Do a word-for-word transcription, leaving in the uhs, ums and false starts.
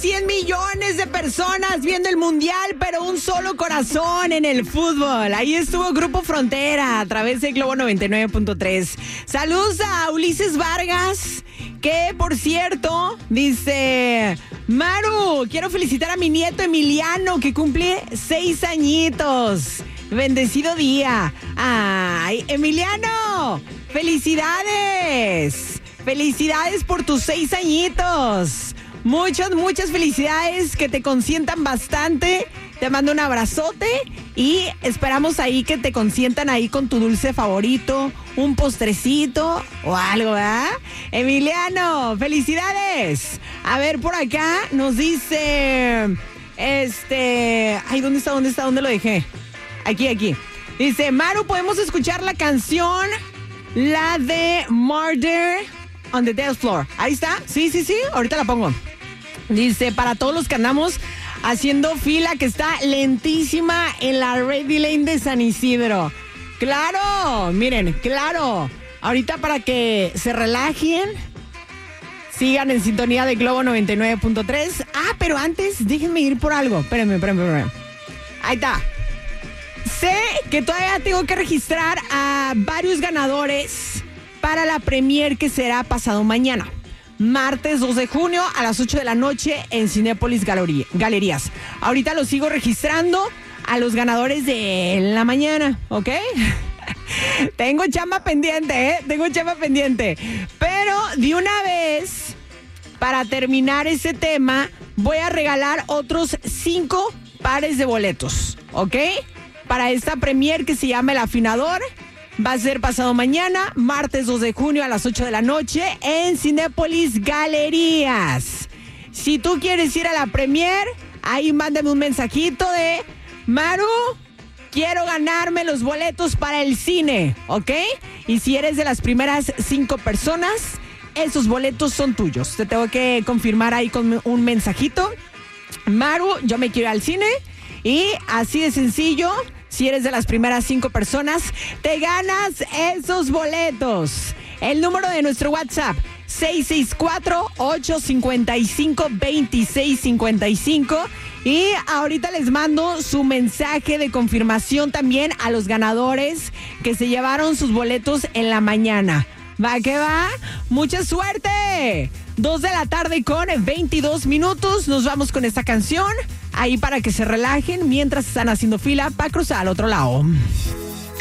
cien millones de personas viendo el mundial, pero un solo corazón en el fútbol. Ahí estuvo Grupo Frontera a través de Globo noventa y nueve punto tres. Saludos a Ulises Vargas, que por cierto dice: Maru, quiero felicitar a mi nieto Emiliano, que cumple seis añitos. Bendecido día. Ay, Emiliano, felicidades. Felicidades por tus seis añitos. Muchas, muchas felicidades, que te consientan bastante. Te mando un abrazote y esperamos ahí que te consientan ahí con tu dulce favorito, un postrecito o algo, ¿verdad? Emiliano, felicidades. A ver, por acá nos dice, este, ay, ¿dónde está? ¿Dónde está? ¿Dónde lo dejé? Aquí, aquí. Dice: Maru, ¿podemos escuchar la canción? La de Murder on the Dance Floor. Ahí está. Sí, sí, sí. Ahorita la pongo. Dice: para todos los que andamos haciendo fila, que está lentísima en la Ready Lane de San Isidro. Claro, miren, claro. Ahorita para que se relajen, sigan en sintonía de Globo noventa y nueve punto tres. Ah, pero antes, déjenme ir por algo. Espérenme, espérenme, espérenme. Ahí está. Sé que todavía tengo que registrar a varios ganadores para la premier que será pasado mañana, martes dos de junio a las ocho de la noche en Cinépolis Galería, Galerías. Ahorita los sigo registrando a los ganadores de la mañana, ¿ok? Tengo chamba pendiente, ¿eh? Tengo chamba pendiente. Pero de una vez, para terminar ese tema, voy a regalar otros cinco pares de boletos, ¿ok? Para esta premier que se llama El Afinador. Va a ser pasado mañana, martes dos de junio a las ocho de la noche en Cinépolis Galerías. Si tú quieres ir a la premier, ahí mándame un mensajito de: Maru, quiero ganarme los boletos para el cine, ¿ok? Y si eres de las primeras cinco personas, esos boletos son tuyos. Te tengo que confirmar ahí con un mensajito: Maru, yo me quiero ir al cine. Y así de sencillo, si eres de las primeras cinco personas, te ganas esos boletos. El número de nuestro WhatsApp: seis seis cuatro, ocho cinco cinco, dos seis cinco cinco. Y ahorita les mando su mensaje de confirmación también a los ganadores que se llevaron sus boletos en la mañana. ¿Va que va? ¡Mucha suerte! Dos de la tarde con veintidós minutos. Nos vamos con esta canción ahí para que se relajen mientras están haciendo fila para cruzar al otro lado.